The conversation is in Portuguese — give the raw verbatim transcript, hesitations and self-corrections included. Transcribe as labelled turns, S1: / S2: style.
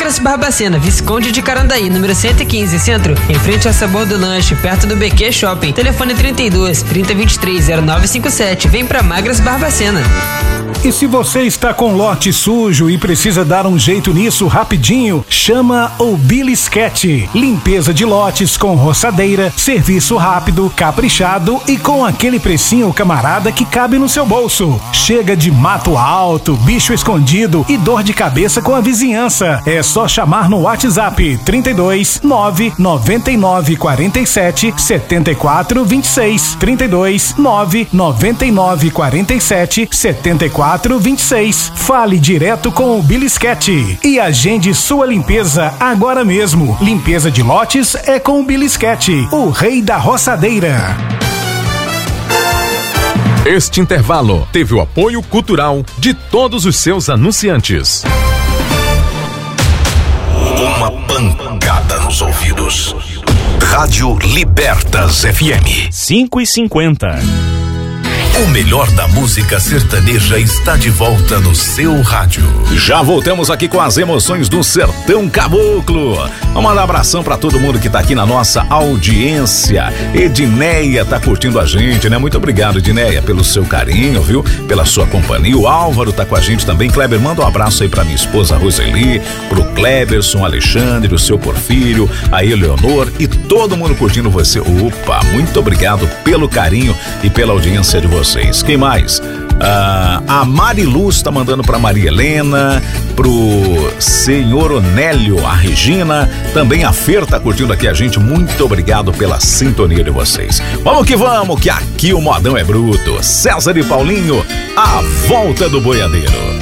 S1: Magras Barbacena, Visconde de Carandaí, número cento e quinze, Centro, em frente ao Sabor do Lanche, perto do B Q Shopping. Telefone trinta e dois, trinta, vinte e três, zero nove cinco sete. Vem pra Magras Barbacena.
S2: E se você está com lote sujo e precisa dar um jeito nisso rapidinho, chama o Bilisquete. Limpeza de lotes com roçadeira, serviço rápido, caprichado e com aquele precinho camarada que cabe no seu bolso. Chega de mato alto, bicho escondido e dor de cabeça com a vizinhança. É só chamar no WhatsApp trinta e dois, nove noventa e nove, quarenta e sete, setenta e quatro, vinte e seis. trinta e dois, nove noventa e nove, quarenta e sete, setenta e quatro, vinte e seis. Fale direto com o Bilisquete e agende sua limpeza agora mesmo. Limpeza de lotes é com o Bilisquete, o rei da roçadeira.
S3: Este intervalo teve o apoio cultural de todos os seus anunciantes.
S4: Uma pancada nos ouvidos. Rádio Libertas F M.
S5: cinco e cinquenta.
S4: O melhor da música sertaneja está de volta no seu rádio.
S3: Já voltamos aqui com as emoções do Sertão Caboclo. Vamos mandar um abração pra todo mundo que tá aqui na nossa audiência. Edneia tá curtindo a gente, né? Muito obrigado, Edneia, pelo seu carinho, viu? Pela sua companhia. O Álvaro tá com a gente também. Kleber, manda um abraço aí pra minha esposa Roseli, pro Kleberson, Alexandre, o seu Porfírio, a Eleonor e todo mundo curtindo você. Opa, muito obrigado pelo carinho e pela audiência de vocês. Vocês. Quem mais? Ah, a Mariluz tá mandando pra Maria Helena, pro senhor Onélio, a Regina, também a Fer tá curtindo aqui a gente. Muito obrigado pela sintonia de vocês. Vamos que vamos, que aqui o modão é bruto. César e Paulinho, a volta do boiadeiro.